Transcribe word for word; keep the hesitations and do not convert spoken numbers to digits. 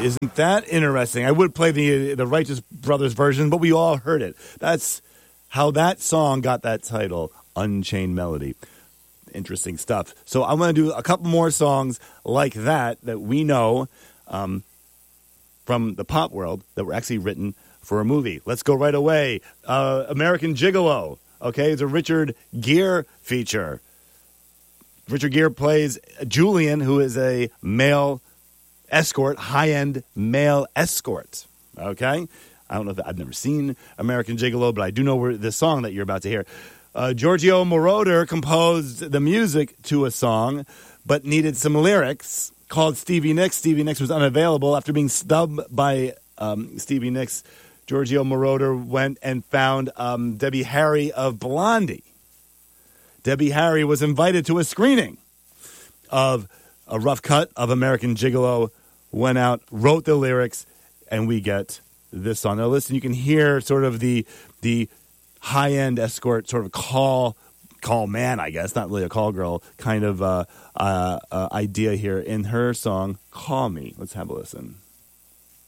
Isn't that interesting? I would play the the Righteous Brothers version, but we all heard it. That's how that song got that title, Unchained Melody. Interesting stuff. So I'm going to do a couple more songs like that that we know um, from the pop world that were actually written for a movie. Let's go right away. Uh, American Gigolo. Okay, it's a Richard Gere feature. Richard Gere plays Julian, who is a male escort, high-end male escort. Okay? I don't know if I've never seen American Gigolo, but I do know where, the song that you're about to hear. Uh, Giorgio Moroder composed the music to a song, but needed some lyrics, called Stevie Nicks. Stevie Nicks was unavailable. After being snubbed by um, Stevie Nicks, Giorgio Moroder went and found um, Debbie Harry of Blondie. Debbie Harry was invited to a screening of a rough cut of American Gigolo, went out, wrote the lyrics, and we get this song. Now listen, you can hear sort of the the high-end escort sort of call call man, I guess, not really a call girl kind of uh, uh, uh, idea here in her song, Call Me. Let's have a listen.